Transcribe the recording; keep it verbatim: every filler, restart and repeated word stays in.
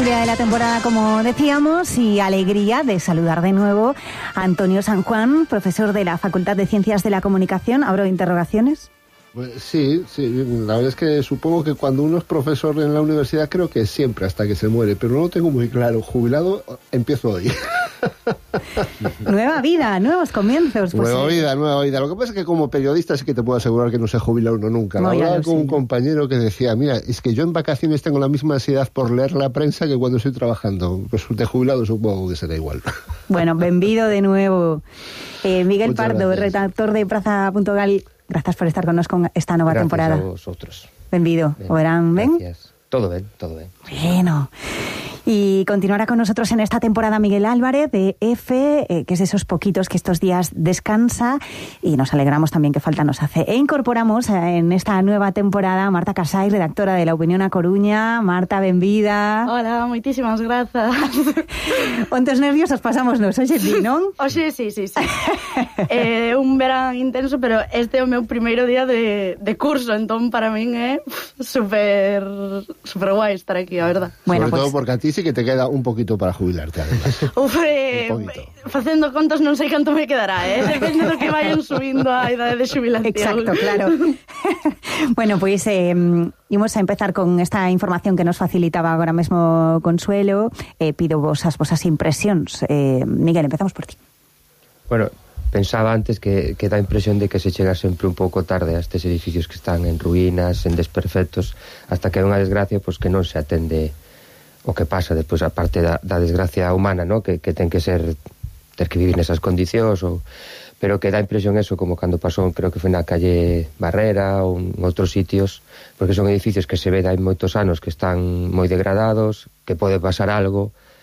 día de la temporada, como decíamos, y alegría de saludar de nuevo a Antonio San Juan, profesor de la Facultad de Ciencias de la Comunicación. ¿Abro interrogaciones? Pues sí, sí, la verdad es que supongo que cuando uno es profesor en la universidad, creo que siempre hasta que se muere, pero no lo tengo muy claro. Jubilado, empiezo hoy. Nueva vida, nuevos comienzos. Pues nueva sí. vida, nueva vida. Lo que pasa es que como periodista sí que te puedo asegurar que no se jubila uno nunca. No, la verdad, con sí. un compañero que decía, mira, es que yo en vacaciones tengo la misma ansiedad por leer la prensa que cuando estoy trabajando. Pues de jubilado supongo que será igual. Bueno, benvido de nuevo. Eh, Miguel Muchas Pardo, gracias. redactor de Praza punto gal. Gracias por estar con nos con esta nova Gracias temporada. Gracias a vosotros. Benvido. Ben, O verán, ben? Gracias. Todo ben, todo ben. Bueno. Y continuará con nosotros en esta temporada Miguel Álvarez de EFE, eh, que es de esos poquitos que estos días descansa, y nos alegramos también que falta nos hace. E incorporamos eh, en esta nueva temporada a Marta Casai, redactora de La Opinión a Coruña. Marta, benvida. Hola, moitísimas grazas. Ontes nervios os pasamos nos, oxe ti, non? Oxe, sí, sí, sí. É eh, un verán intenso, pero este é o meu primeiro día de, de curso, entón para min é super, super guai estar aquí, a verdad. Bueno, Sobre pues... todo porque a ti sí que te queda un poquito para jubilarte, además. Uf, eh, facendo contos non sei canto me quedará, eh? Depende do que vayan subindo a idade de xubilación. Exacto, claro. Bueno, pois pues, eh, imos a empezar con esta información que nos facilitaba agora mesmo Consuelo. Eh, pido vos as vosas impresións. Eh, Miguel, empezamos por ti. Bueno, pensaba antes que, que dá impresión de que se chega sempre un pouco tarde a estes edificios que están en ruínas, en desperfectos, hasta que é unha desgracia pois, que non se atende o que pasa despois, a parte da, da desgracia humana, ¿no? que, que ten que ser ter que vivir nesas condicións, ou, pero que dá impresión eso, como cando pasou, creo que foi na calle Barrera ou en outros sitios, porque son edificios que se ve hai moitos anos que están moi degradados, que pode pasar algo,